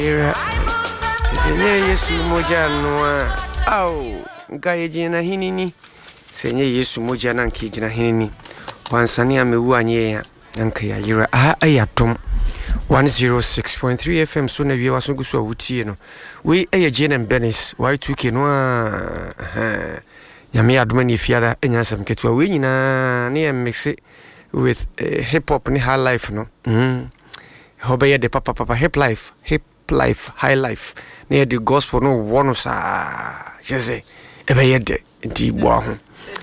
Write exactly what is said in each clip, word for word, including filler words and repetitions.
Senye Yesu moja noa au ngaye jina hinini senye Yesu moja na nki jina hinini wansani amewu anye ya nka ya yira ah ayatom one oh six point three F M so na wie waso so awutie no we eye jina Benis Y two K no ah nyame adoma ni fiada enyasam ketwa we nyina na ya mix with uh, hip hop ni high life no mm hobe de papa papa hip life hip life high life near the gospel no one sa jese ebe yede nti bo ho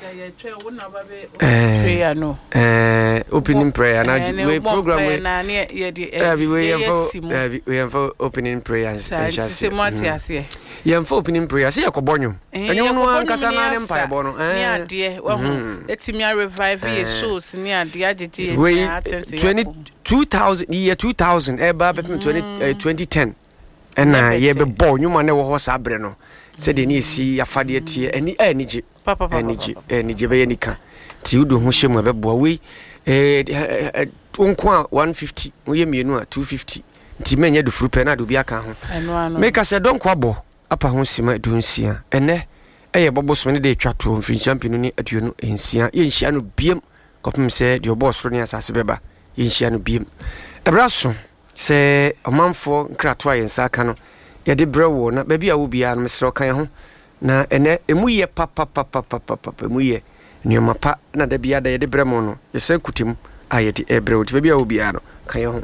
prayer no eh opening prayer na we program we na ne ye di eh we we for opening prayer se mati ase ye for opening prayer se yakobonyo enyo no ankasa na ne mpa ebo no eh ne ade wo etimi a revive ye shows ne ade agege ye two thousand year two thousand e ba bepem twenty ten ena ye be bo nyuma ne wo ho sabre no se de ne si afade tie eni enije papa papa enije enije be yenika ti udo ho hyemu be bo we eh onko a one fifty oye mienu a two fifty nti menye do furu pe na do bi aka ho make us donko abo apa ho sima do nsia ene eye boboso ne de twato mfin champion ni aduonu ensia ye nhia no biem kopem se de oboso ne asase beba ye nhia no biem ebraso se omanfo nkrato ayensa aka no ye de brewo na ba bia wo bia no mesro kan ho na ene emuye papa papa papa emuye nioma pa na da bia da ye de bremo no ye se kutim ayeti ebrewo ti ba bia wo bia no kan ho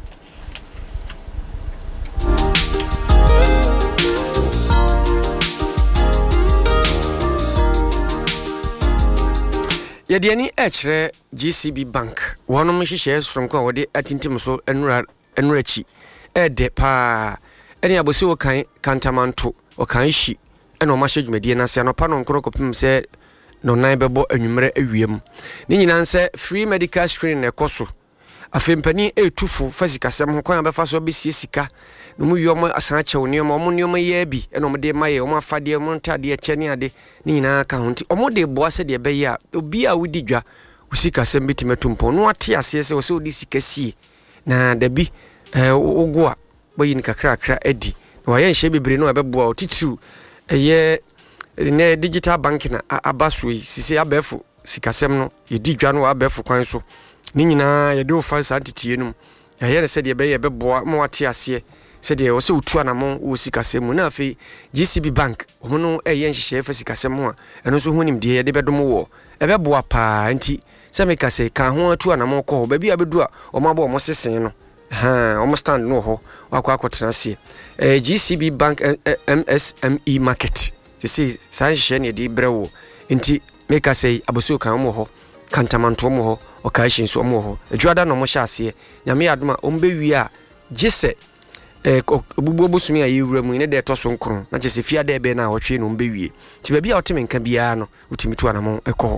yediani echre G C B Bank wonom hihye sonko wode atintim so enura enurachi ede pa eni abosi wo kan kantamanto o kan hyi ena o ma hye na se anopa no nkoro kopim se no nan bebo anwumre awiem ni nyina nse free medical screening ekoso afempani etufo fasikasem ho kwan befa so besie sika no mu wiom asan achew ne mo ne mo ye bi ena mo de maye o ma fade mo ntade chene ade ni nyina ka ho nti o mo de boa se de be ya obi a wodi dwa usikasem bitimetumpo no ate ase se o se odi sikasi na dabi eh ogo a boyin kakra kakra edi wa ye nhye bebre no abeboa otitiru eye ne digital banking na abasoi sisi abefu sikasem no yedi dwa no abefu kwan so ni nyina ye do fa santitie num ya ye se de be ye beboa mo wate ase se de o se utu anamo wo sikasem na afi G C B Bank o no eye nhye fa sikasem ho a eno so honim de ye de bedom wo ebeboa pa nti se me kase kan ho atu anamo ko ba bia bedu a o mabo mo sesen no ha o mo stand no ho akwa akotena se eh G C B Bank M S M E market se se san hye ne de brewo nti me kase abosu kan mo ho kantamanto mo ho o ka hye so mo ho adwada no mo hye ase nyame adoma o mbe wi a gise eh obubu obusumi a yewura mu ne de to so nkron na gise fia de be na wotwe no mbe wi ti ba bia otime nka bia no utimi tu anamo ekọ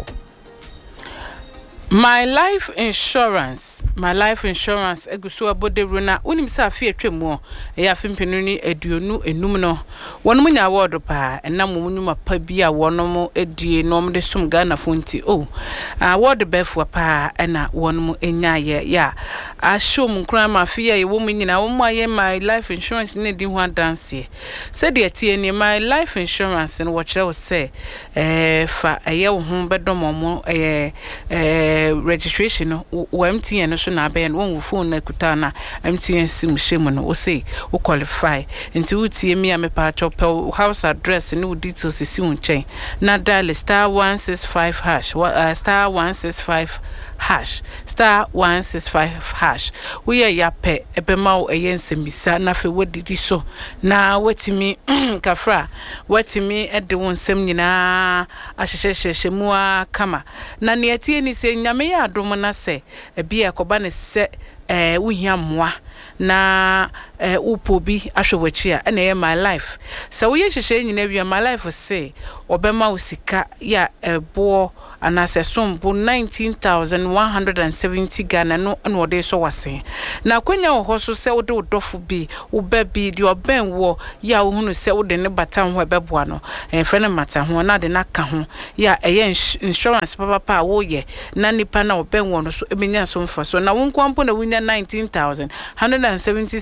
My life insurance, my life insurance eguso abode runa unim sa afie twemu e afimpenu ni aduonu enum no wonum nya award pa enam munum pa bia wonom edie nom de sum Ghana fonti oh award befu pa na wonum enya ye ya ashom nkran ma afie ye wo nyina wo aye my life insurance ne di ho dance said de tie ni my life insurance no wo kire wo se eh fa aye wo ho bedomo mo eh eh registration o M T N so na be no phone na kuta na M T N sim shemu no o say o qualify nti utie mi a me pa chopel house address no details si unchen na dial star one six five hash uh, star one six five hash star one six five hash we ya yape ebema o eyensembisa na fe wodidi so na wetimi kafra wetimi ede wonsem nyina ahyehyehyehye mu kama na ne atie ni se nyame ya adom na se ebia koba ne se eh wohia moa na eh upobi ahwewachi a na my life so we hyehye nyina wi my life say obema osika ya ebo anase sombo nineteen thousand one hundred seventy Ghana no no ode so wase na kwanya wo ho so se wode wodofo bi wo ba bi de oben wo ya wo hunu se wode ne bata ho ebeboa no eh frene mata ho na de na ka ho ya eye insurance papa pa wo ye na nipa na oben wo no so emenya so mfa so na wo nkwampo na wunya nineteen thousand one hundred seventy series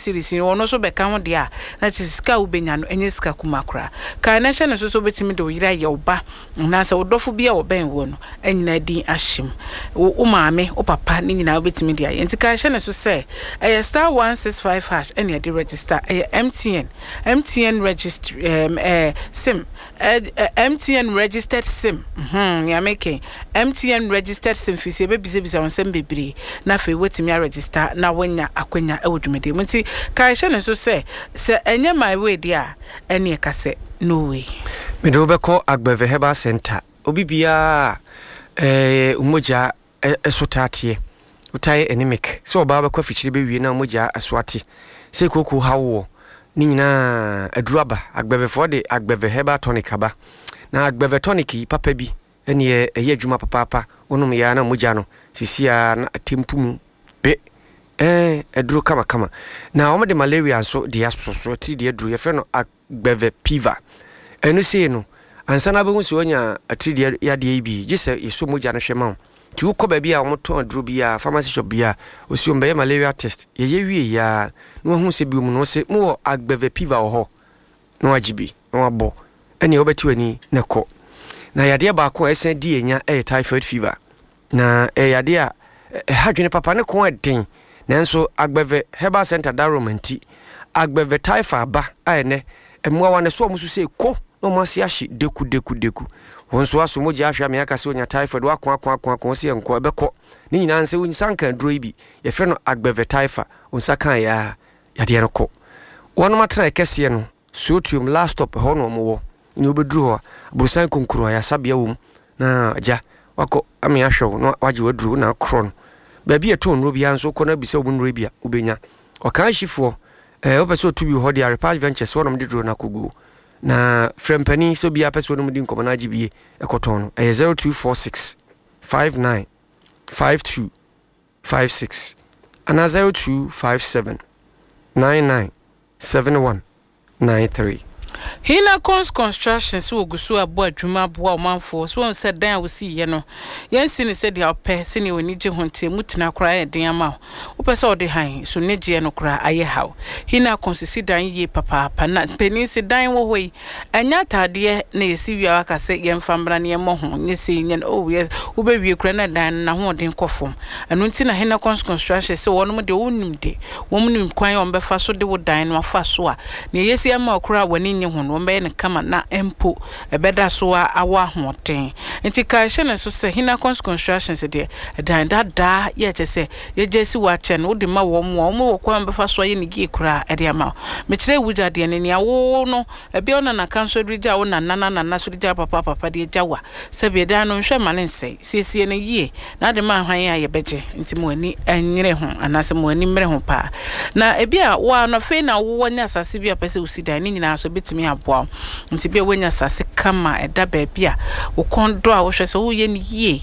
ono so beka ho de a na sika wo benya no enye sika kuma kra ka na hye no so so betimi de wo yira ye oba na sa wodofo bia wo ben wo no anyina din ahyem wo maame wo papa ni nyina wo betimi de aye nti ka hye no so say eh star one six five hash ene de register eh M T N M T N register um, eh sim eh, eh, M T N registered sim mhm ya make M T N registered sim fi se be bise bise won sem bebre na fe wetimi a register na wonya akwanya e wodumede mti ka hye no so say se enye my way dia ene ka se no way me do be call Agbeve Herbal Center obi bia eh umoja esotatie utai anemic so oba ba kwa fichire be wie na umoja aswate se koku hawo ni nyina aduraba Agbeve for de Agbeve Herbal Tonic aba na Agbeve Tonic papa bi ene ye adwuma papa papa onum ya na umoja no sisia na tempumu be eh aduru kama kama na omo de malaria so de asoso ti de aduru ye fe no Agbeve Piva enu se no ansana be hu se onya atidi ya de bi gise yeso moja no hwema ti wo ko ba bia wo to aduru bia pharmacy shop bia osi o mbe malaria test ye ye wie ya no hu se bi mu no se mo Agbeve Piva ho no agibi no abo ene obeti wani ne ko na yade ba ko esen di enya e typhoid fever na e yade a hadwene papa ne ko eden nanso Agbeve Herbal Center da romanti Agbeve typhoid ba ene emwa wane so musu se ko no masi ashi deku deku deku wonso aso moja ahwa me aka se onya typhoid wa kwa kwa kwa kwa se enko ebeko ni nyina nse woni sanka duro ibi ye fe no Agbeve typhoid onsa kan ya yade no ko wono matra ekese no sotium last stop ho no mo wo ni obeduru ho burusan konkuru ya sabia wom na aja wako ame ahwo no waje waduru na kron ba bia to no bia nso ko na bisa obunro bia obenya okan hifo eh opeso to bi ho dia Repage Ventures wonom de duro na kogu na frempani so bia peso no mudi nkomo na agibie ekoton no eh zero two four six five nine five two five six ana zero two five seven nine nine seven one nine three. Hina Cons Construction so gusu abo adwuma abo omanfo so won said dan wo si ye no yensi ne said ya ope se ne woni gye honte mutina kra ye den ama wo pese ode han so ne gye no kra aye haw Hina Cons si dan ye papa papa na penin si dan wo hoi anya tade na yesi wi aka se ye mfambra ne mo ho nye se nye oh yes wo be wi kra na dan na ho den kofom anu nti na Hina Cons Construction se wono de wonum de wonum kwan on be fa so de wo dan no afa so a ne yesi ama kra woni hono mbe ne kama na empo ebeda so awa hoten nti ka hye ne so se Hina Cons Construction se de dan dada ye te se ye jesi wa che no de ma wo mo mo kwa mbe fa so ye ne gi kura e de ama me kire wuja de ne nia wo no ebe ona na kanso rija wo na nana na so rija papa papa de jawa se be dan no hwe mane nse siesie ne yie na de ma hwan ya ye beje nti mo ani anyere ho anase mo ani mmere ho pa na ebi a wa no fe na wo nya asase bi apese usidan ni nyina so betimi aboa nti bia wenya sase kama eda baabia wo kondo a wo hwe se wo ye ni yie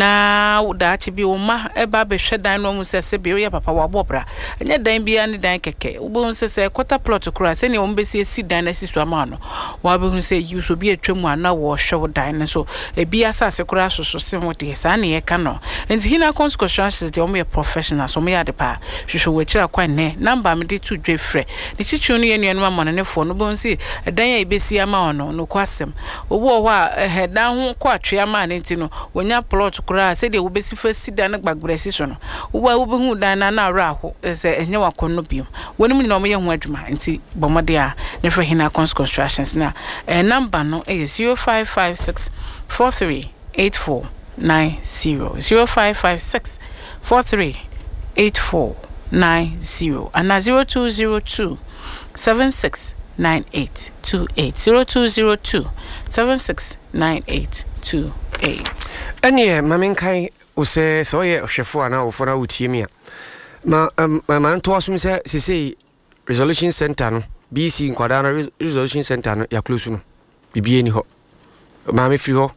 na wo da achi bi wo ma eba be hwe dan no mu se se bi wo papa wo bobra enya dan bia ni dan keke wo bo se se quarter plot kura se ne wo mbesi esi dan na sisu ama no wo be hu se you so bi atwam ana wo hwe wo dan so e bia sase kura soso se wo de sa ne ye ka no nti Hina Cons Construction de o me professional so me ya de pa hwehwe wo kira kwan ne number me de tu dwe frɛ ne chichu no ye nuanu ma no ne fo no bo nsi dan ya ibesi ama ono no kwasem obo ho a hedan ho kwa atwe ama ne ntino wonya plot kura se de wobesi fa sida na gbagbresi so no wo wo be hu dan na na ra ho se enye wakonno biom wonim ni no mo ye ho adwuma nti bomode a ne fo Hina Cons Constructions na eh number no is zero five five six four three eight four nine zero zero five five six four three eight four nine zero and zero two zero two seven six nine eight two eight zero two zero two seven six nine eight two eight. Anye maminkai ose so ye ohwefo ana ofora utiemia ma ma nto asum se sese resolution center no B C nkwada na resolution center no ya close no bibie ni ho ma me firi ho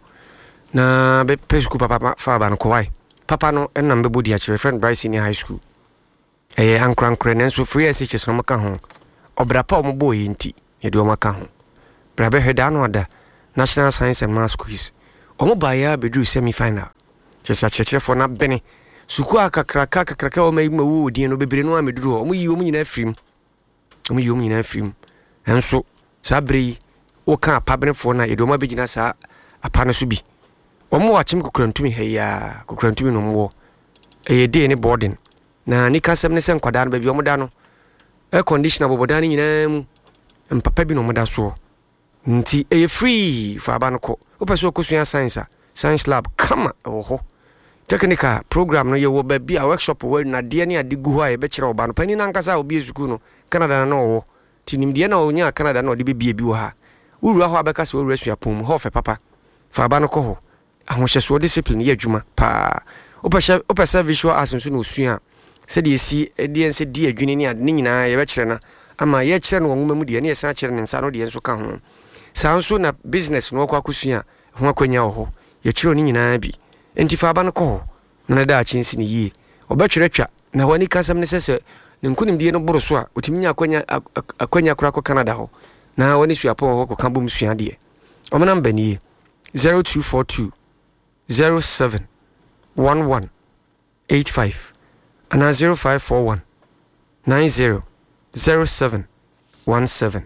na be pesku papa fa ba no kwai papa no enam be bodi a kire friend Bryce ni high school eh ankran kran enso free S H S no maka ho obra pa omo boy nti ye do maka ho bra be heda no ada National Science and Maths quiz omo ba ya bedru semi final chesa chechre for na bene suku akakraka akakraka o mai mawu odin no bebre no ameduru omo yi omo nyina afrim omo yom nyina film enso sa brei wo ka apabenefo na yedoma begina sa apane so bi omo wachim kokrantumi heya kokrantumi no mo e dey ne boarding na ni kasem ne sen kwada no ba bi omo da no air conditioner boboda ni nyina mu mpapa bi no mo da so nti e free fa ba no ko opeso okosua science science lab kama oho technical program no ye wo ba bi a workshop wo na de ne ade gu ho a ye be kire oba no pani na nkasa obi ezuku no Canada na wo tinim de na onya Canada na ode be bia bi wo ha wura ho abeka se wo resua pom ho fe papa fa ba no ko ho ahoshe so discipline ye adwuma pa opese opese visual arts nso no sua se de esi de ense de adwini ne ade nyina ye be kire na ama ye kire no nwoma mu de ne ye san kire ne nsa no de enso ka ho sa nso na business no kwa akosua ho akwanya ho ye kire ni nyina bi enti fa ba no ko na da chinsi ni yi obetweretwa na wani kasam ne sese ne nkunim die no boro so a otiminya akwanya akwanya kura ko Canada ho na wani suapo ho ko kan bom sua de o me namba ni zero two four two zero seven one one eight five and zero five four one nine zero zero seven one seven.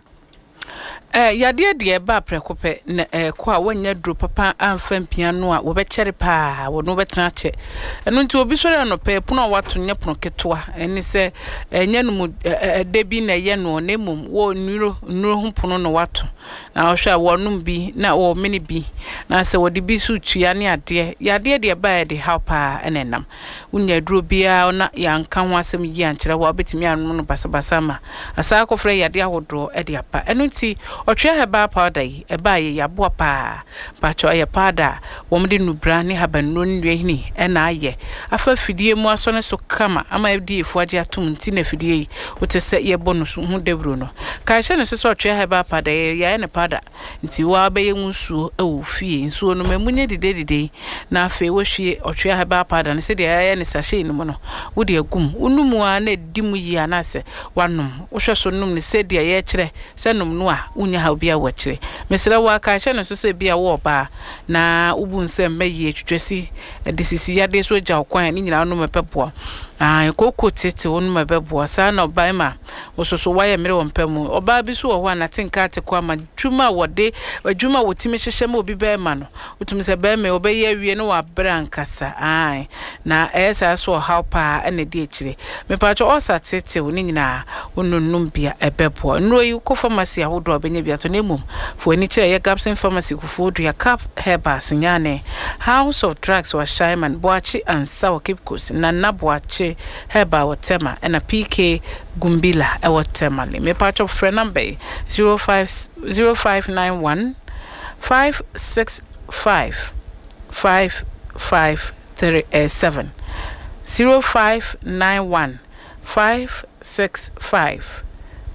Eh yade de ba prekope na eh kwa wanya dro papa amfa piano a wo be kere pa wo no betena che eno nti obi sore no pe puno wato nya puno ketoa eni se enya no de bi na ye no na mum wo nuro nuro hu puno no wato na wo hwa wo num bi na wo mini bi na se wo de bi su tua ne ade yade de ba de how pa enenam unya dro bia na yanka ho asem yi ankere wo betimi anu no basabasa ma asa ko fre yade ahodro e de apa eno nti otwe heba powder yi eba ye yabo pa ba cho ye powder wo mde nubra ne habanno nwe hini e na aye afa fidie mu aso ne so kama ama fdie fu age atum nti na fidie yi wotese ye bonus hu debro no ka hye ne so otwe heba powder ye ya ne powder nti wa ba ye nsuo e wo fie nsuo no mamunye dide dide na afa wo hwie otwe heba powder ne se de ya ne sachet no no wo de agum unumu a na dimu yi anase wanom wo hwe so num ne se de ye kire se num no a unya ha obi a wachire mesra wa ka hye no so se bia wo ba na ubu nsem meye twetwesi de sisi ya de so gya okwan ni nyina no mepebo ah koko tete wonu mebebo sa na oba ma ososo wa ye mere wompamu oba bi so wo na tinka te kwa ma dwuma wode adwuma wotimi hyehye ma obi ba ma no wotumi se ba ma oba ye awie no wa brankasa ai na esa so how pa ene de akire me pa cho osa tete woni nyina wonunum bia ebebo nro yi ko pharmacy ahodo obenya bia to nemum fo ani kire ye Gapson pharmacy kufu do ya cap herba sunyane House of Drugs wa Shaiman Boachi and Sawa Kipkos na Naboachi Heba Watema and a P K Gumbila e Watema me patch of friend number zero five zero five nine one five six five five five three seven zero five nine one five six five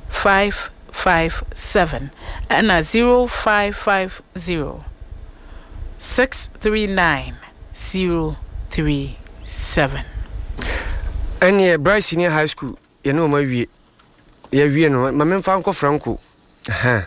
five five seven and a zero five five zero six three nine zero three seven. Any Bryce Senior High School, you know my wie. Ya wie no, my men Franco Franco. Aha.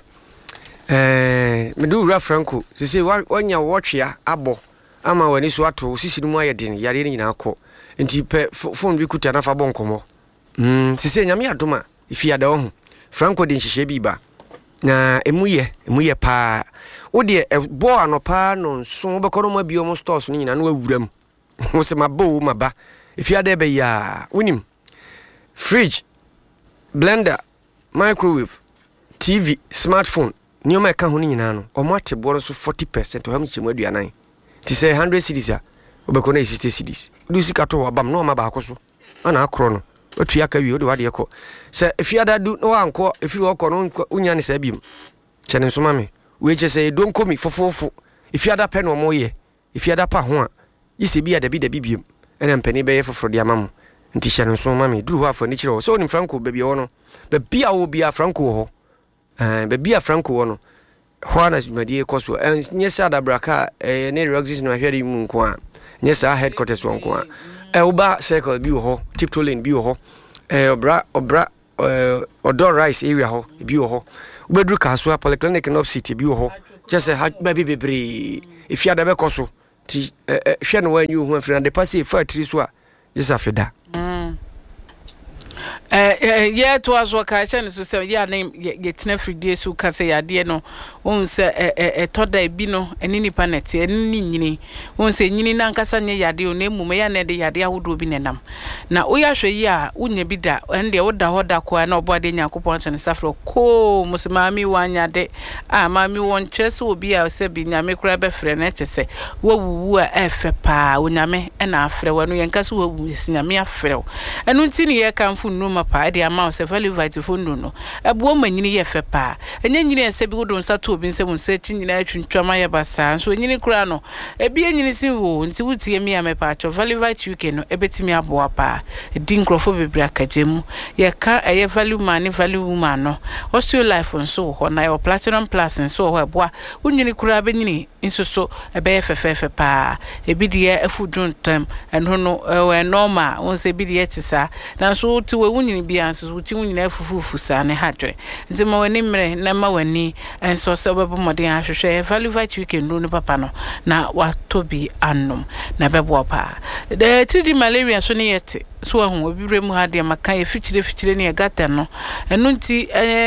Eh, me do ra Franco. Se se one ya watch ya abo. Ama wani so ato sisi mu ayedin, yare ni nyina akọ. Nti pe phone bi kuta na fa bon komo. Mm, se se nyame adoma, ifi ada ho. Franco din hihye bi ba. Na emuye, emuye pa. Wo de bo anopa no nso be kono ma bio mo stores ni nyina no awuram. Wo se mabo maba. Ifi ada be ya, unim. Fridge, blender, microwave, T V, smartphone. Ni o ma ka ho ni nyina no. O ma te bo so forty percent o ha mchemu aduanan. Ti say one hundred cedis a obekọ na sixty cedis du sika to wabam no ma ba akoso ana akro no otu ya ka wi ode wade ekọ se efiada du no anko efiri okọ no unya ne sabim chene so mame we che se don komi fofofo efiada pe no mo ye efiada pa ho a yise bi ada bi da bibiem ena mpani be ye foforo dia mam nti chene so mame du ho afọ ni kire so ni Franco be bi wo no be bia wo bia Franco ho eh be bia Franco wo no Juana Jumadie Koso and Nyesa da Braka eh ne Roxys no ahwere mu nko a Nyesa headquarters wonko a e oba circle bi wo ho Tiptoe Lane bi wo ho eh obra obra eh Odor Rice area ho bi wo ho obedru Kaso Polyclinic in Up City bi wo ho just say ba bi bebre if ya da be koso ti eh hwe no wanyu hu afira de pass e fa tri so a just afida eh yeah to as what ka chen so say ya name ye tena free so ka say yade no won say eh eh toda bi no eni nipa net eni nyini won say nyini na nkasa nye yade o na emu ya na de yade ahodo bi nenam na wo ya hwe yi a wonya bi da ende wo da hoda ko na obode Nyankopon chen safro ko musimami wanya de a mami won chese obi a se bi nyame kura be frɛ na tese wo wuwu a efe pa wonyame na afrɛ wanu yenkase wo nyame afrɛ enu ntini ye kanfu nnuma pa de ama se value vite fondo no ebo manyini ye fe pa enye nyini ese bi godon sa to obi nse mun se chi nyina atwuntwama ye basa so nyini kura no ebi enyini sin wo nti wutie mi amepa cho value vite U K no ebetimi aboa pa di nkrofo bebra kagemu ye ka eye value man value woman no osteo life nso ho na yo platinum plus nso ho eboa unyini kura be nyini nso so ebe fefefe pa ebi de afudun tam enho no we normal won se bi de tisa na so ti we unyini bi anso ti unyini afufufu sa ne hadwe nti ma wani mre na ma wani enso se bebo modern ahwehwe value vite U K ndo no papa no na watobi anom na bebo pa de three D malaria so ne yete so ahun obi mu ha de maka ye fichire fichire ne gata no enu nti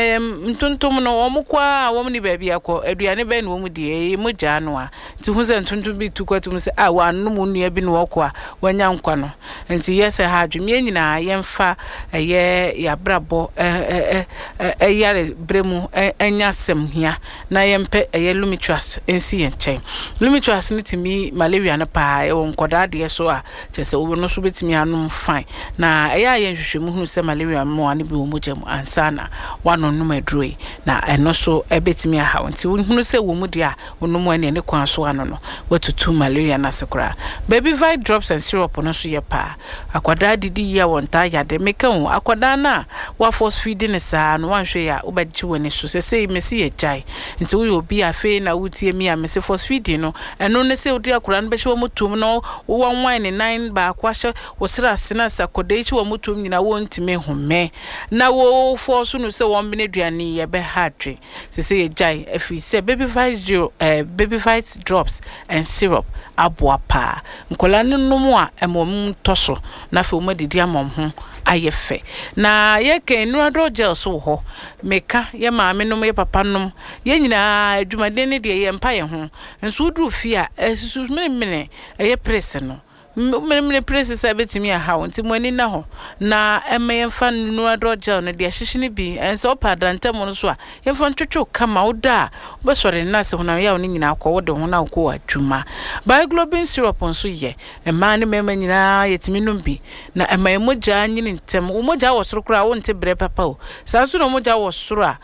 ntontom no wo mkwa wo ni baabi akọ aduane be ne wo mu de e mogya no a nti hu se ntontom bi tukwatum se a wa no mu nua bi no wokọ a wanya nkwa no nti yese ha adweme nyina yemfa eye ya brabo eh eh eh yare bremu enya sem hia na yempe eye lumitras ensi yenchen lumitras no timi malaria na pa e won koda de so a chese wo no so betimi anum fine na eya yen hwehwemu hu se malaria mo ani bi wo mujam ansana wano no madroi na eno so ebetimi aha nti hu se wo mu dia ono mo ani ne kwan so ano no watutu malaria na sekura baby vite drops and syrup no so ye pa akwada didi ya wonta ya de meka hu akwada na wa force feeding ne sa no wanhwe ya obadchi woni so se se mesi ye chai nti wo obi afi na wutie mi a mesi force feeding no eno ne se odi akura no be hwe mo tum no wo wan wine nine ba kwahye wo sra sena sakoda ichi wo mutum nyina wo ntime home na wo force no se wo mbene duane ye be hatwe se se ye jai afi se baby vite eh baby vite drops and syrup aboa pa nkola ne nomu a emom toso na fe o madidi amom ho ayefe na ye ken nuado gel so ho meka ye maame nom ye papa nom ye nyina adwumade ne de ye mpa ye ho nso duru fi a esusu mene mene ye press no mene mene press sa betimi a ha nti mo ani na ho na eme mfa nuado gel ne de hyehye ne bi enso pa dante mo no so a ye mfa ntwetwe kama oda be sore na se hona ya oni nyina akọ wode ho na akọ adwuma bioglobin syrup nso ye ema ne mema nyina yetimi nom bi na ema emoja nyini ntem umoja wo soro kra wo nte bre papa o sa so no moja wo soro a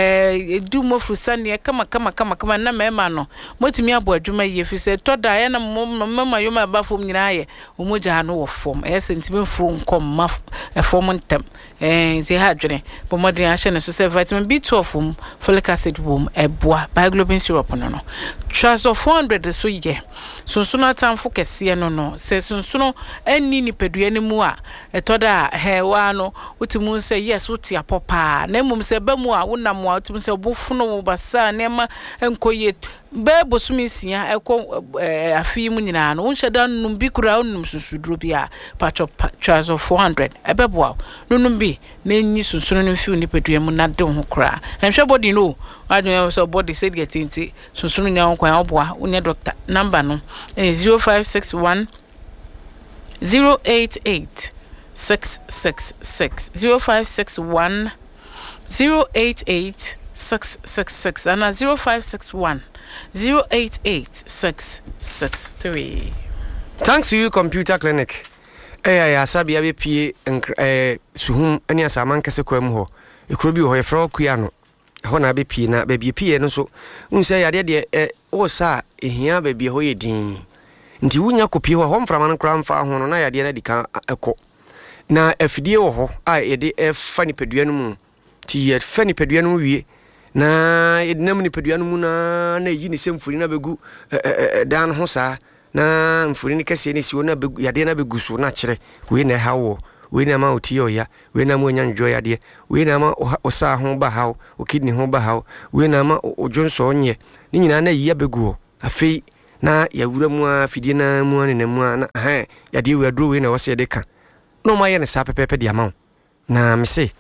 eh edu mo frusane kama kama kama kama na mema no motimi abo adwuma ye fi se toda ya na mama yoma ba fom nyina ye umoja no wo fom e sentime fru nkom ma fom ntem eh ze ha dwene bo modern ahye ne so se vitamin B twelve um folic acid wom eboa bioglobin syrup no no trazo four hundred so ye sunsuno atamfo kese no no se sunsuno ani ni pedua ne mu a etoda he wa no utimu se yes uti apopa na mum se ba mu a wonam a utimu se obofuno wo basa ne ma enkoye bebo sumisia eko afi mu nyina no unhyeda num bi kura num susuduro bi a patcho trazo four hundred ebebo nunum bi na enyi sunsuno no fi ni pedua mu na de ho kura enhwe body no adwen so body said get inti sunsuno nya nkwan oboa unya doctor number no zero five six one zero eight eight six six six zero five six one zero eight eight six six six and zero five six one zero eight eight six six three. Thanks to you computer clinic. Eh ya sabi ya be pie eh suhum ani asaman kese kwam ho ekuro bi ho ye fro kuya no ho na be pie na be pie no so unse ya de de eh o sa ehia be bi ho ye din nti wunya kopie ho ho mframa no kra mfa ho no na ya de na dika ekọ na afidie wo ho a ye de e fa ni pedua no mu ti ye fa ni pedua no wie na ye nam ni pedua no mu na na yi ni semfuri na begu dan ho sa na mfuri ni kese ni siwo na begu ya de na begu so na kire we na hawo we na ma otiyo ya we na mo nyanjo ya de we na ma osa ho ba hawo o kidney ho ba hawo we na ma ojonso onye ni nyina na yi ya begu afei na ya wura mu afidie na mu ne na mu na ha ya de we adro we na wo se de ka no ma ye ne sa pepepe de ama na me say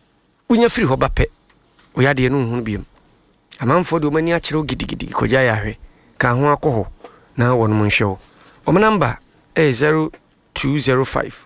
unya free ho ba pe o ya de no hu biem amanfo de o mani a kire gidigidi koja ya hwe ka ho akoho na won mo nhwe o o number is zero two zero five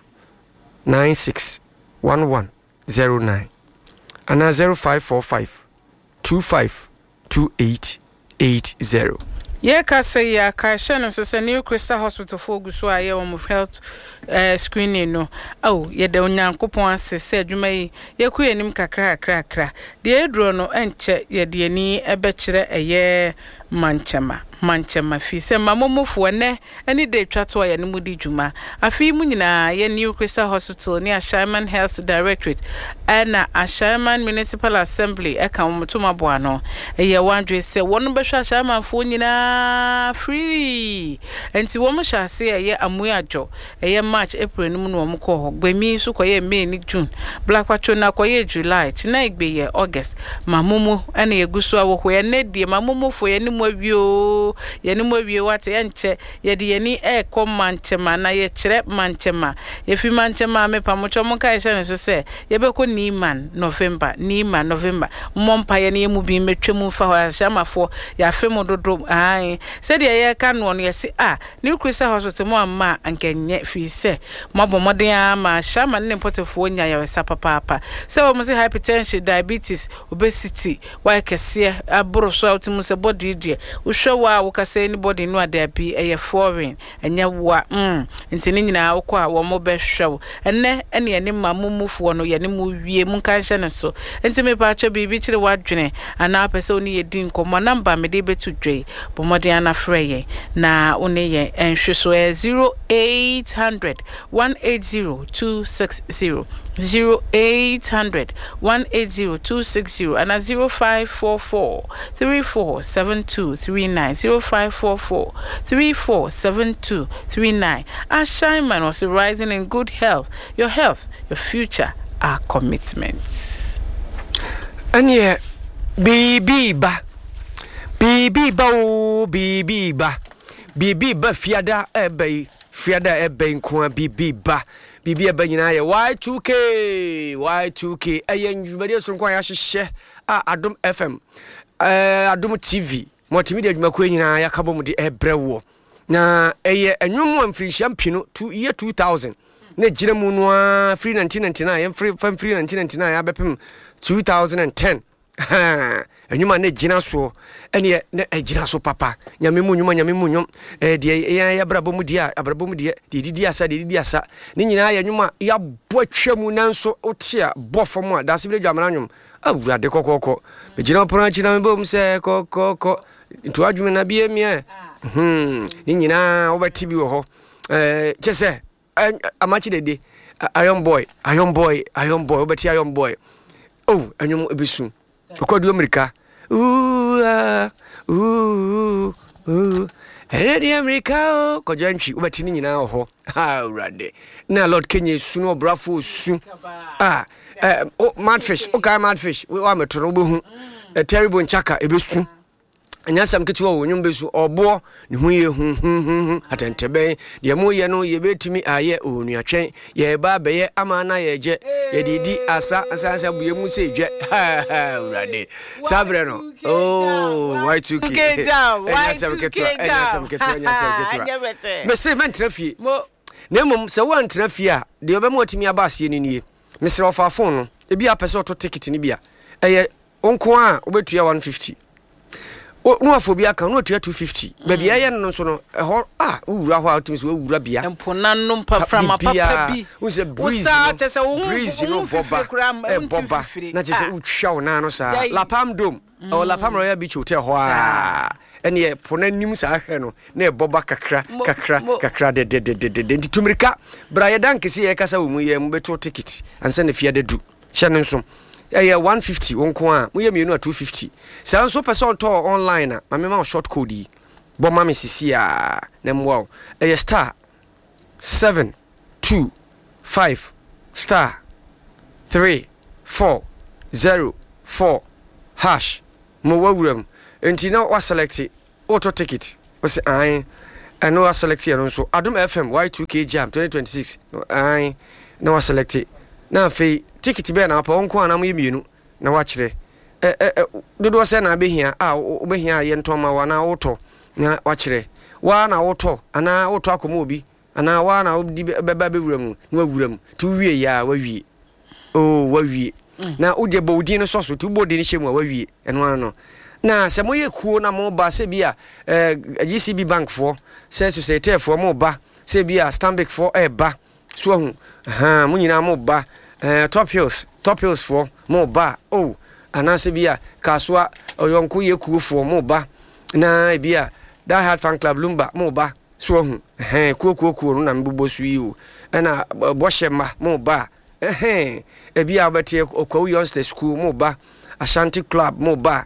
nine six one one zero nine and zero five four five two five two eight eight zero. Yeah, can say ya ka shano so say New Crystal Hospital for guso aye wo health uh, screening no. Oh, ye de onyankopon asese adwuma yi ye ku yenim kakra kakra kakra. De edro no enche ye de ani ebe kire eye manchema. Manchema fi se mamomofo ne ani de twato ya ne mudi dwuma afi mu nyina ye New Crystal Hospital ni Ashaman Health Directorate ana Ashaman Municipal Assembly e kan mutuma bo ano ye wandwe se wonu behwa Ashaman fo nyina free enti wo mo hyase ye amuajo ye March April no mu no mo ko gbemi so ko ye May ni June Black Patron na ko ye July china igbe ye August mamomo ana ye guso awo ye ne die mamomofo ye ni mo awio yeni mwe wate yanche yedi yeni e kom manchema na ye kire manchema ye fi manchema me pamocho mo kai se so se ye be ko Niman November Niman November mompa ye ne mu bi metwemu fa ho ahyamafo ya fem dodo ai se de ye ka no no ye se ah New Crystal Hospital mo amma ankenye fi se mobomoden ama shama ne potefo nya ya wesa papa papa se wo mo se hypertension diabetes obesity wa kese aburo so utimu se body die uhwe wa ukase anybody no ade bi eye foreign enya wa mm ntini nyina ukọ a wo mo behwew enne ene ene mamumufo no ye ne mu wie mu kan hye ne so ntimi pa acha bibi kire wadwene ana pese oni ye din komo number me de betu dwe bomode ana freye na oni ye enhwe so zero eight hundred one eight zero two six zero zero eight hundred one eight zero two six zero and a zero five four four three four seven two three nine zero five four four three four seven two three nine. Ashaman was rising in good health. Your health, your future, our commitments. And yeah, baby ba, baby ba, oh, baby ba, baby ba, fiada ebe, fiada ebe nkwa baby ba. Bibi abanyina ye Y two K Y two K ayen jubade so nkwa ya hyehyɛ a Adom F M eh Adom T V multimedia adwuma ko nyina ya kabo mu de ebrewo na eye enwom amfiri champino to year two thousand na gire mu no a free nineteen ninety-nine free free nineteen ninety-nine ya bepem two thousand ten ha enwuma na gina so ene na gina so papa nyame mu nwuma nyame mu nwom eh de ya ya brabo mu dia abrabo mu dia de didi asa de didi asa ni nyina ya nwuma ya boatwa mu nanso otia bofom a da se bi dwamana nwom awurade kokoko be gina opona china me bom se kokoko ntu adwuma na bia mie hmm ni nyina obati bi wo ho eh chese amachi dede iron boy iron boy iron boy obati iron boy oh enwom ebisu okodu America ooh uh, ooh ooh Eri America ko jantwi ubati ni nyina ho ha urade na Lord Kenya su no brafo su ah eh oh madfish okay madfish we wa metoro obehu a terrible nchaka ebesu anyasam ketu wo nyum besu obo ne hu ye hu hu atentebe de mo ye no ye betimi aye onuatwen ye ba beye amana ye je ye didi asa asa buye mu se dwe urade sabre no oh Y two K anyasam ketu anyasam ketu anyasam ketu me se men trafie na mum se wan trafie a de obem otimi aba ase ni nie me se ofa phone no e bia pese oto ticket ni bia eye onko a obetua one fifty no afobia kan no tua two fifty ba bia ye no so no ho ah wura ho atimi so wura bia empona no mpa from papa bi wo se breeze no breeze no boba e boba na je se utwa na no sa La Palm Dome o La Palm Royal Beach Hotel ho a ene pona nim sa hwe no na e boba kakra kakra kakra de de de de de tumirika bra ye danke se ye kasa wo mu ye mu beto ticket ansa na fia de du hye no so eh one fifty wonko a mu ye mienu a two fifty say so person to online na ma me ma short code yi bo ma me sisi a na mwo eh star seven two five star three four zero four hash mo wawuram enti na wa select auto ticket o say ai and no select here so Adom F M Y two K Jam twenty twenty-six ai na wa select na fe ticket be na pa onko anam yemienu na wa kire eh eh dodo se na behia a obehia ye ntoma wa na woto na wa kire wa na woto ana woto akoma obi ana wa na obdi beba bewuram na wawuram tu wie ya wa wie oh wa wie na uje bodi no soso tu bodi ni hyemu wa wie eno no na se moye kuo na mo ba se bia eh G C B bank for se society for mo ba se bia Stanbic for e ba so hu ha mo nyina mo ba eh Top Hills Top Hills for mo ba oh ana se bia kaswa oyonko ye kuo for mo ba na bia that had fan club lumba mo ba so hu eh kuo kuo kuo na mbubo su yi o na boshema mo ba eh e bia obete okwa youngster school mo ba Ashanti club mo ba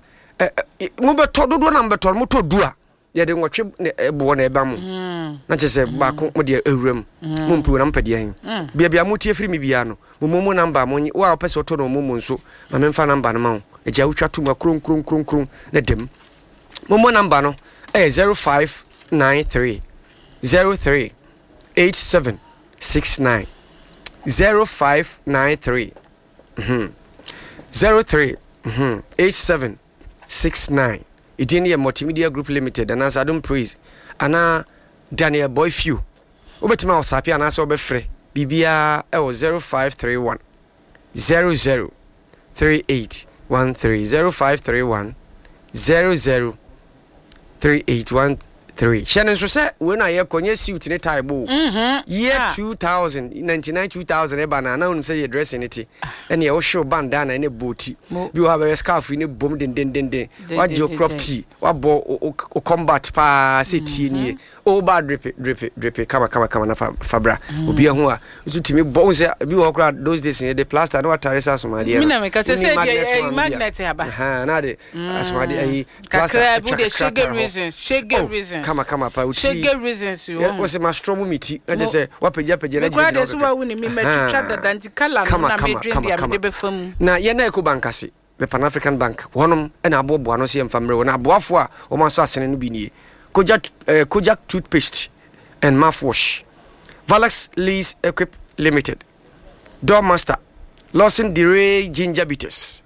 mo beto dodo na beto mo to dua ye de nwotwe ebo na eba mo na che se ba ko mo de awuram mo mpu na mpade yan bia bia mo tie firi mi bia no mo mo number mo wa opese to no mo mo nso ma me mfa number no ma wo eja wotwa to ma kron kron kron kron na dem mo mo number no eh zero five nine three zero three eight seven six nine zero five nine three mhm zero three mhm eight seven six nine. It in your multimedia group limited and as I don't praise ana Daniel Boy Few obetima osapi ana so be free bibia e o zero five three one zero zero three eight one three zero five three one zero zero three eight one three. Shannon so say when I konye suit ne taibo mhm year two thousand ninety-nine two thousand e bana na unum say your dress in it and ye show bandana ne boti bi wa be scarf ni bom den den den den wa jo crop tee wa bo o combat pa se tie ni o ba drip drip drip kama kama kama na fabra obi ho a so timi bo say bi wo kra those days in the plaster no teresa so ma dia mi na me ka say say magnet aba ha na de asmadi ai plaster bu sugar reasons sugar reasons kama kama pa uti sugar reasons yo o se ma stromo miti na je say wa peja peja na je na so wa woni mi matwa dadanti kala na me dream dia me be fam na ye na Eco Bank ase the Pan African Bank wonom na abobo ano se mfamre na aboafo a o ma so asene no bi nie Kojak uh, Kojak toothpaste and mouthwash Valax Lease Equip Limited Doormaster Lawson DeRay Ginger Bitters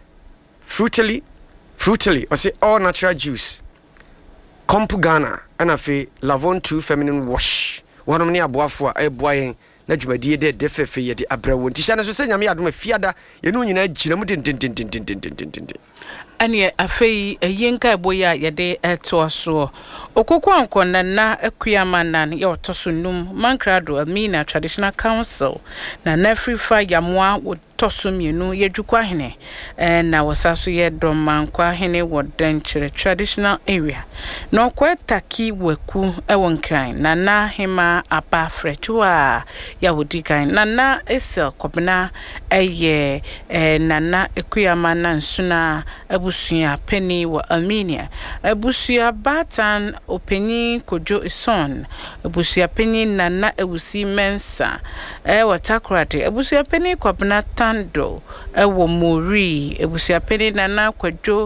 Frutily Frutily or say all natural juice Kompu Ghana and afi Lavon two feminine wash wonom ne aboafo a eboayen na dwumadie de defefe ye de abrawo ntisha na so se nyame adom afiada ye no nyina gina mu den den den den den den den ane afei eyenka eboya ye de eto so okoko ankonna na akuyama nan ye otosonum mankrado Amina Traditional Council na nafri fa yamwa tosumienu yedwukwa hene eh na wasaso ye domankwa hene wodanchere traditional area no kwetaki waku ewonkran na na hema apa frechua ya wodikan na na esel kobna eye eh na na ekuyama na nsuna abusuya penny wa Armenia abusuya batan openi kojo ison abusuya penny na na ewusi mensa eh watakrate abusuya penny kobna do ewo mori ebusia peni nana kwadwo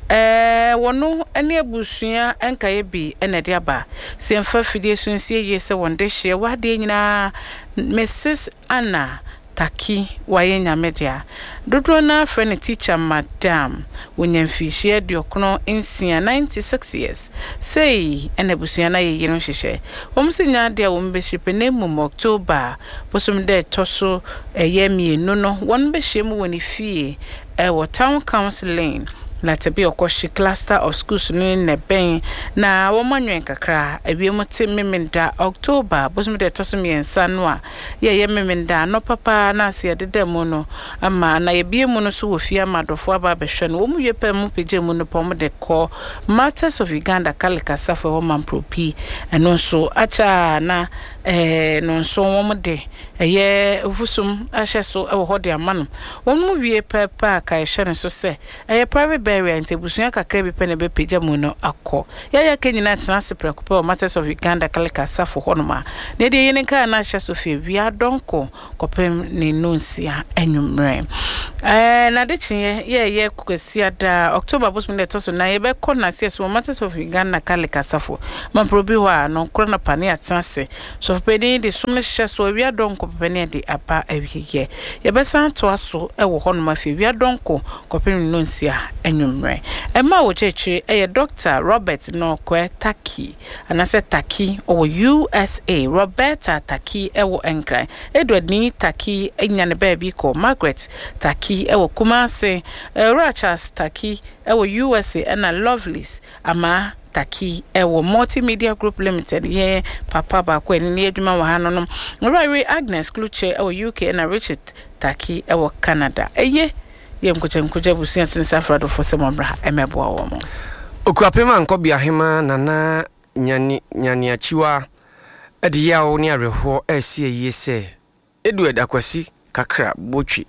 eh wono ene ebusia enkaye bi ene de aba semfa fidie sunsie yese wonde hye wade nyina Missus Anna Taki waye nyamedia dodo na friend teacher madam wonyamfihie diokono insia ninety-six years say ene busia na ye yino hyehe womsinya de wombehyepe na mum October bosom de toso eyemi enu no won behyem woni fie e wo town council Latabi okoshi cluster of schools ni neben na womanwen kakra ebiemu te memenda October bosom de tosom yensa no a ye ye memenda no papa na se de demo no ama na ye biemu no so wofia madofo aba behwe no wo mu yepa mu pejemu no pom de ko Matters of Uganda kalika safa wo mampropi eno so acha na eh no so wo mu de eye vusum ahye so e wo hode amano wo mu wie papa ka ehye no so se eye private Barrier nti busua kakra bi pe ne be pagya mu no akọ ya ya kenyina tenase prekope o Matters of Uganda kalika safo honoma ne de yene ka na hye Sofia wi adonko kopem ne nonsia anwumre eh na de chinye ye ye kwasi ada October bosum de toso na ye be kọ na se so Matters of Uganda kalika safo man probi wa no kro na pane atenase so pedi de sumne hye so wi adonko pepene de apa awiye ye be san to aso e wo honoma fe wi adonko kopem nonsia anwumre e ma wo chechi e ye Doctor Robert no kwe Taki anase Taki o U S A Roberta Taki e wo enkran Edward ni Taki enya ne baby ko Margaret Taki e wo Kumase Rachas Taki e wo U S A na Lovelace ama Taki e wo Multimedia Group Limited ye papa ba ko ni adwuma wa hanom Rory Agnes Kluche e wo U K na Richard Taki e wo Canada eye ye mkoche mkoche busia tinsafra do fo semobra emeboa wo mo okuapema nkobia hema nana nyani nyani achiwa edi yawo ni areho esi yese Edward Akwasi kakra botwi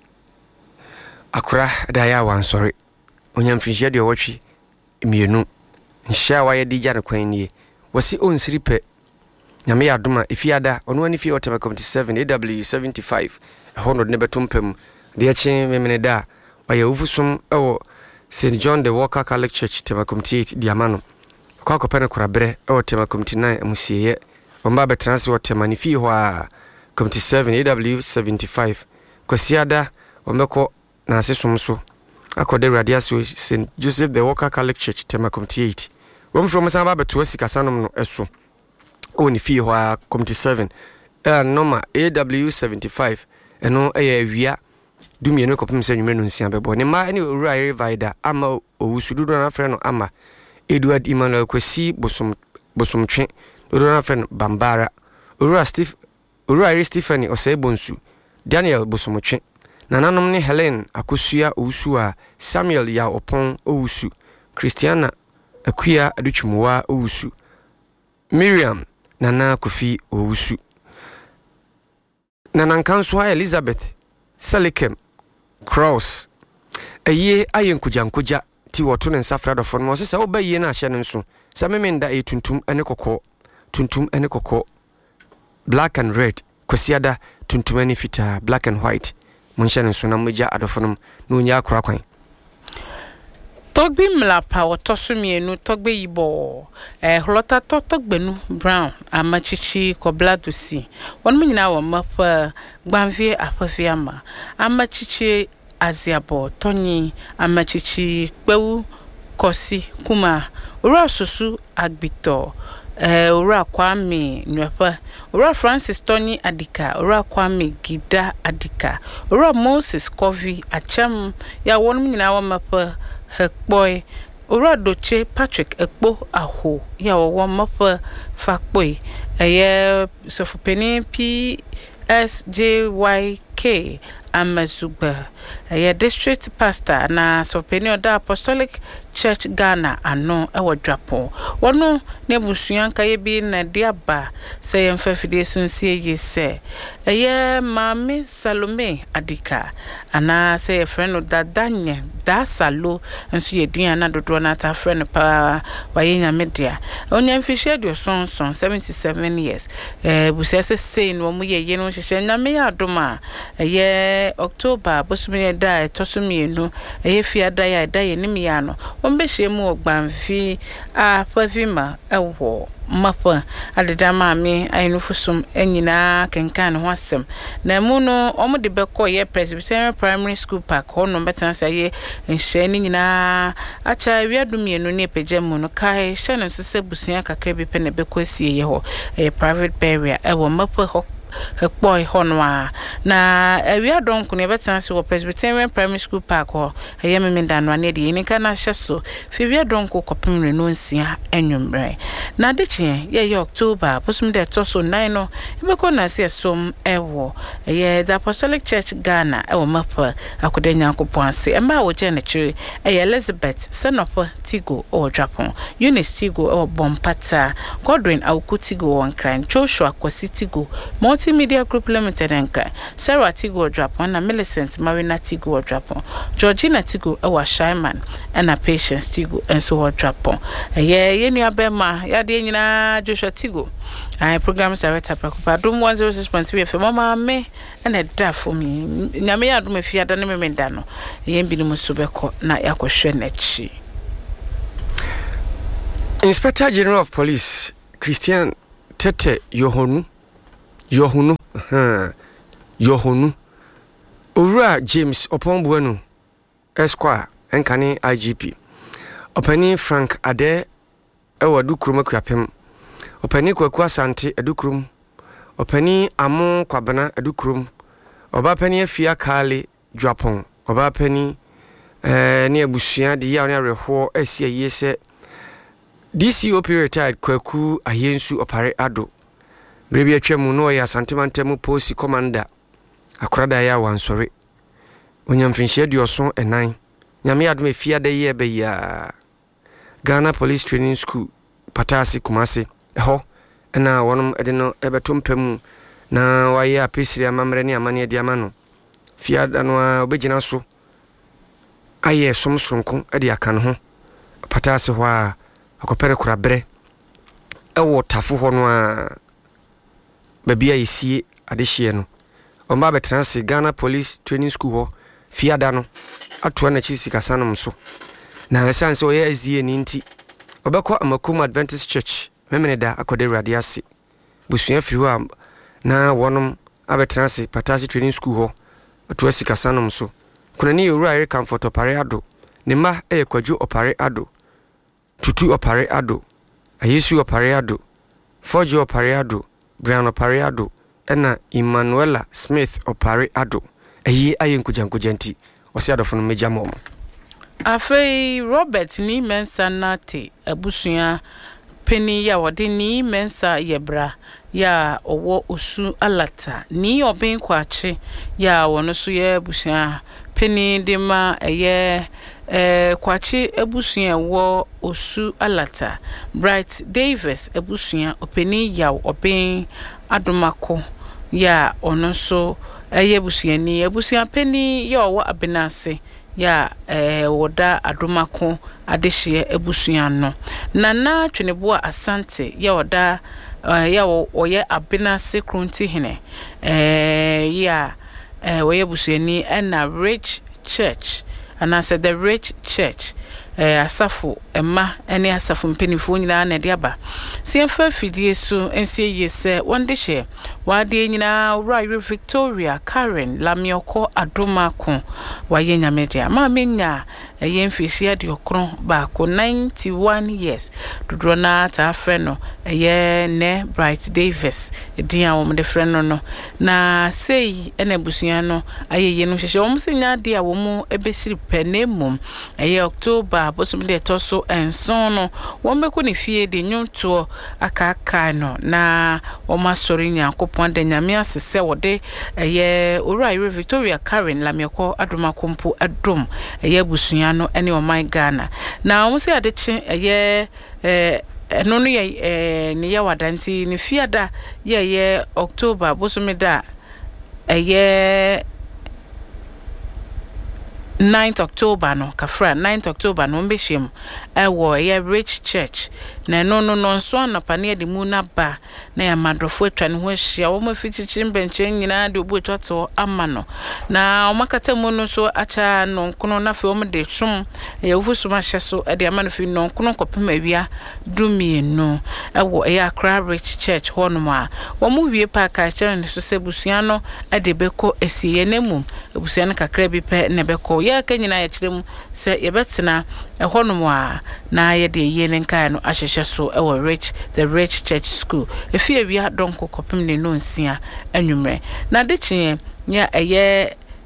akura da ya wan sorry onyamfinhia de wotwi mienu nhia wa ye dija ne kwan nie wasi onsiripe nyame ya doma ifiada ono ani fi otema seventy-seven A W seventy-five hono ne betompem de achi memene da oya ufusum ewo Saint John the Walker Catholic Church tema eight diamano kwa ko pene korabre ewo tema nine amusieye omba betranse wo tema ni fi ho a seventy-seven A W seventy-five kwasiada omeko na asesum so akode radiaso Saint Joseph the Walker Catholic Church tema eight wom from samba beto sikasanom no eso oni fi ho a seventy-seven eh normal A W seventy-five eno eye wia dumie no kopim se nwume no nsia bebo ne ma ne owura Rivaida ama owusudu do na frɛ no ama Edward Emmanuel Kwasi bosom bosomtwe do na frɛ no Bambara owura Steve owura Stephanie Osebonsu Daniel bosomtwe nananom ne Helen Akosua owusu a Samuel ya opon owusu Christiana Akua Aduchumuwa owusu Miriam Nana Kofi owusu Nanankanso Elizabeth Salikem Cross eye ayenkujankuja ti woto ne nsafra do fon mo se wo baye na ahye ne nso sa memenda e tuntum ene kokko tuntum ene kokko black and red kwasiada tuntum ene fita black and white mo nhye ne nso na moja adofonom na onya akora kwan Togbi mlapa wotoso mienu togbe yibo eh holota totogbenu brown amachichi ko bladusi won munyina wo mapa gbanvie afafiama amachichi aziabo tonyi amachichi pewu kosi kuma ora susu agbito eh ora Kwame Nwepa ora Francis Tony Adika ora Kwame Gida Adika ora Moses Kovi Acham ya won munyina wo mapa Hekboy ora Doche Patrick Ekpo aho ya wo mafa fakboy eye sofopeni P S J Y K Amazuba eye district pastor na sofopeni oda Apostolic Church Ghana ano ewo dwapo wono ne busuanka ye bi na diaba se yemfafide sunsie yese eye Mami Salome Adika ana se ye friend da Danya da Salo enso ye din ana dodo na ta friend pa wayenya media onya mfihye dio son son seventy-seven years eh busese sei no mu ye ye no hyehyɛ nyame ya adoma eye October bosumi da etosumienu eye fiada ya da ye nim ya no ombehye mu ogbanfi a pavima ewo mapa adeda maami ayinufusum enyina kenkan ho asem na mu no omo de beko ye Presbyterian Primary School Park hono betansa ye nhye ni nyina acha wiadumienu ne pagya mu no kai hye no sese busia kakra bi pe ne beko asie ye ho e private burial ewo mapa ho Hekboy honwa na ewia donku ne betanse wo Presbyterian Primary School Park ho ayeme mindano ane de nika na hyeso fi wia donku kopemre no nsia enwumre na de che ye ye October posum de to so nine no e ko na se som ewo ye the Apostolic Church Ghana e wo mapa akode nyankopon ase e ma wo je ne chiri e Elizabeth Senopo Tigo o Japan Eunice Tigo o Bompata Godwin Awuku Tigo on Kran Joshua Kwasi Tigo Multimedia Group Limited and Kran Sarah Tigo Japan na Millicent Marina Tigo Japan Georgina Tigo e wa Shaiman and a Patience Tigo and so Japan ye ye nua bema ya de nyina Joshua Tigo I program director Prakopa Dum one oh six point three F M mama me and a da for me nyame ya dum afia da ne me menda no ye bi no so beko na yakohwe na chi. Inspector General of Police Christian Tete Yohonu Yohunu uh, Yohonu Owura James Opombuenu Esquire enkane I G P Opani Frank Ade ewa dukrum akuapem Opani Kwaku Asante edukrum Opani Amo Kwabena edukrum Oba pani afia Kale Dwapon Oba pani eh ne abusua de ya ne areho asia yese D C O P retired Kwaku Ayensu Opare Ado Brebi atwemu no ya Santimantemu Posi Commander akorada ya wansore onyamfinhye dioso enan nyame adom afia da ye be ya Ghana Police Training School Patasi Kumasi eho na wonom ede no ebetompemu na waye apesiri amamre ne amane de amano fia da no obegina so aye somsronko ede aka no ho Patasi ho a akopere kurabre ewo tafo ho no a babia yisie adehie no omba betranse Ghana Police Training School ho fia da no ato na chi sikasanom so na esanse oye azie ni nti obekọ Amakum Adventist Church memene da akode radiase busua firi ho na wonom abetranse Patasi Training School ho ato sikasanom so kunani yowura ere comfort Opare Ado ne ma e Kwaju Opare Ado Tutu Opare Ado Ayesu Opare Ado Fojo Opare Ado Brian Opare Ado ena Emmanuela Smith Opare Ado eyi ayenkujankujanti wasi adofo no meja mom afei Robert ni mensa nate abusua peni ya wode ni mensa yebra ya owo osu alata ni oben kwachi ya wono so ye abusua peni de ma eye eh kwachi abusua wo osu alata Bright Davis abusua openi ya oben adomako ya ono so eye abusua ni abusua peni ya owo abenase ya eh woda adomako adehye abusua no nana tweneboa Asante ya woda uh, ya oye abenase krunti hene eh ya eh oye abusua ni na Rich Church and I said the Rich Church eh asafu emma ene asafu mpenifo nyina na de aba siemfa fidie so ensie yese wonde hye wade nyina Owura Victoria Karen Lamioko Adomako waye nyamedia ma menya eye mfisia de okron ba ko ninety-one years dodro na ta freno eye ne Bright Davis dia wo de freno no na sei ene busua no ayeye no hye wo msenya de a wo mu ebesiri penemum eye October bosom de toso enson no wo meko ne fie de nyonto akaka no na wo masori nyankopon de nyame asese wode eye Owura Victoria Karen Lamioko Adomakompo adom eye busua no ene o my Ghana na wo se adeche eye eh no no ye eh ne ya wadanti ne fiada ye ye October bosom da eye ninth October no kafra ninth October no mbehiem ewo ye Rich Church na no no no so na pane de mu na ba na ya madrofo atwa ne ho hia wo mafitichi mbenche nyina de obu etoto ama no na o makata mu no so acha no nkono na fe o mde twum ye ofusuma hye so e de ama no fi no nkono kopem awia dumie no ewo ye Accra Rich Church ho no ma wo mu wie pa ka chere ne so sebusua no e de beko esiye nemum ebusua no kakra bi pe ne beko ye ka nyina ya kirem se ye betena e ho no ma na ye de ye ne nkai no ahye so e wo Rich the Rich Church School if you wi adonko kopem ne no nsia anwumre na de chie nya eye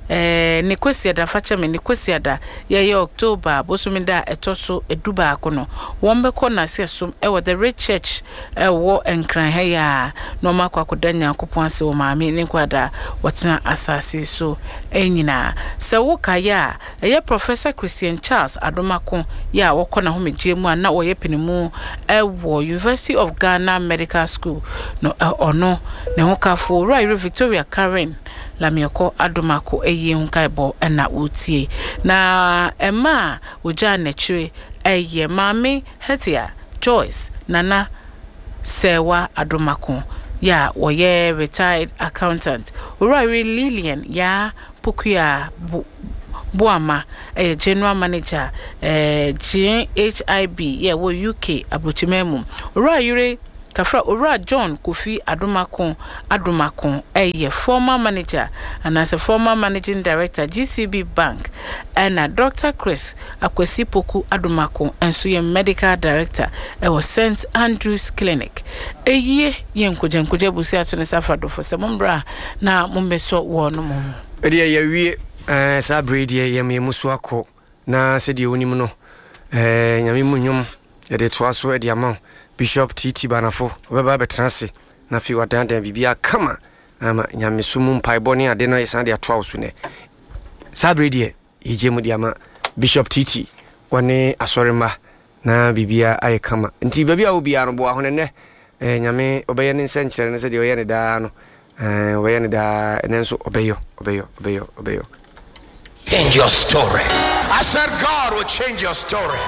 eh ne kwesi ada facha me ne kwesi ada ye ye October bosumi da etoso eduba akono won be ko na se som e wo the Rich Church e wo enkran ha ya no makwa kodanya kopon ase wo maame ne kwada wotena asase so enyina se wo kaya e Professor Christian Charles Adomako ya wo kona ho megemu na wo ye penimu e wo University of Ghana Medical School no ono ne ho kafo right Victoria Karen Lamioko Adomako eye hunkaibo na utie na ema oja nechwe eye mami Hetia Joyce Nana Sewa Adomako ya woye retired accountant Urari Lillian ya Pukuya bu, Buama eh, general manager eh, G H I B yeah wo U K Abuchimemu Urari Kafra Ura John Kofi Adomako Adomako a former manager and as a former managing director G C B Bank and a Doctor Chris Akwesi Poku Adomako and so ye medical director e was Saint Andrews Clinic a ye yenko jenko busi atone safado for semombra na mumbeso wo no mo e de ye wie eh sa bredi ye me musu akọ na se de onim no eh nyame munyum ye de toa so e de ama Bishop Titi Banafo obeba betrase na fi wadanda bibia kama ama nyame sumu mpaiboni ade no yesa de atoa so ne sabredi ije mu diama Bishop Titi wone asorema na bibia aye kama nti bibia obi anobo ahone ne eh nyame obeye ne nsenkyere ne se de oye ne da no eh oye ne da enenso obeyo obeyo obeyo obeyo. Change your story. I said God will change your story.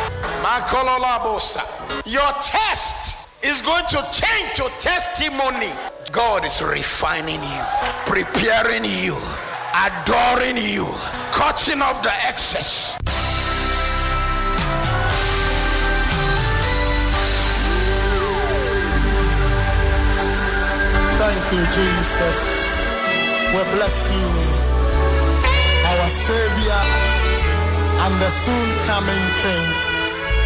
Your test is going to change to testimony. God is refining you, preparing you, adoring you, cutting off the excess. Thank you, Jesus. We bless you, our Savior and the soon coming King.